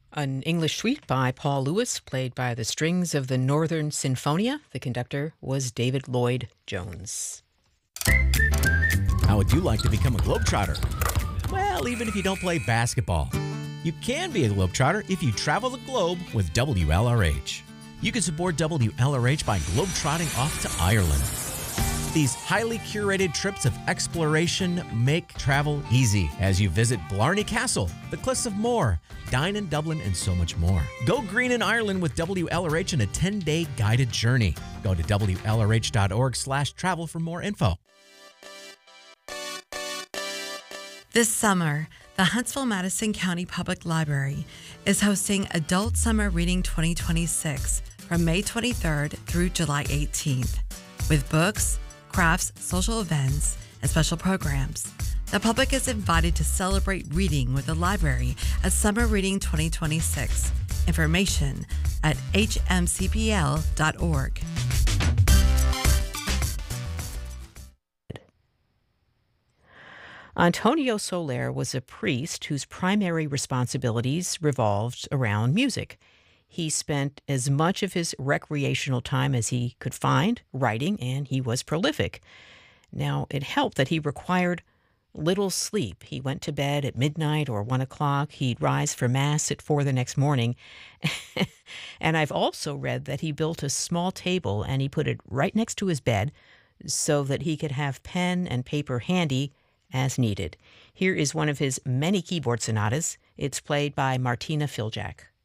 An English suite by Paul Lewis, played by the strings of the Northern Sinfonia. The conductor was David Lloyd Jones. How would you like to become a Globetrotter? Well, even if you don't play basketball, you can be a Globetrotter if you travel the globe with WLRH. You can support WLRH by globetrotting off to Ireland. These highly curated trips of exploration make travel easy as you visit Blarney Castle, the Cliffs of Moher, dine in Dublin, and so much more. Go green in Ireland with WLRH in a 10-day guided journey. Go to WLRH.org/travel for more info. This summer, the Huntsville-Madison County Public Library is hosting Adult Summer Reading 2026 from May 23rd through July 18th. With books, crafts, social events, and special programs, the public is invited to celebrate reading with the library at Summer Reading 2026. Information at hmcpl.org. Antonio Soler was a priest whose primary responsibilities revolved around music. He spent as much of his recreational time as he could find writing, and he was prolific. Now, it helped that he required little sleep. He went to bed at midnight or 1 o'clock. He'd rise for Mass at 4 the next morning. And I've also read that he built a small table and he put it right next to his bed so that he could have pen and paper handy as needed. Here is one of his many keyboard sonatas. It's played by Martina Filjak.